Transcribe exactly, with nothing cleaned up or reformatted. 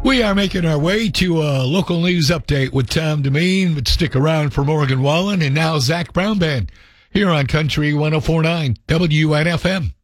We are making our way to a local news update with Tom Demeen, but stick around for Morgan Wallen and now Zach Brown Band here on Country one oh four point nine W N F M.